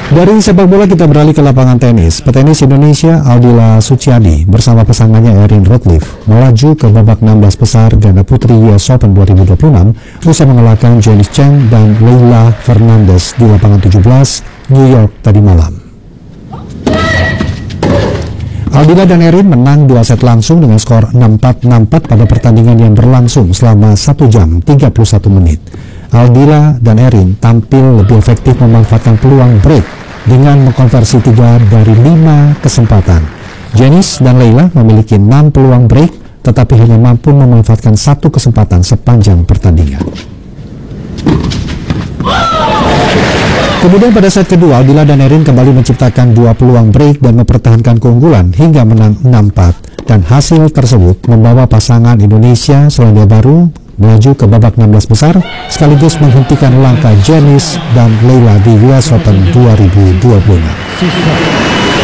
Dari sepak bola kita beralih ke lapangan tenis. Petenis Indonesia Aldila Suciadi bersama pasangannya Erin Routliffe melaju ke babak 16 besar ganda putri US Open 2026 usai mengalahkan Janice Chen dan Leylah Fernandez di lapangan 17 New York tadi malam. Aldila dan Erin menang 2 set langsung dengan skor 6-4, 6-4 pada pertandingan yang berlangsung selama 1 jam 31 menit. Aldila dan Erin tampil lebih efektif memanfaatkan peluang break dengan mengkonversi 3 dari 5 kesempatan. Janice dan Leylah memiliki 6 peluang break, tetapi hanya mampu memanfaatkan 1 kesempatan sepanjang pertandingan. Kemudian pada set kedua, Aldila dan Erin kembali menciptakan 2 peluang break dan mempertahankan keunggulan hingga menang 6-4. Dan hasil tersebut membawa pasangan Indonesia Selandia Baru melaju ke babak 16 besar sekaligus menghentikan langkah Janice dan Leylah di US Open 2026.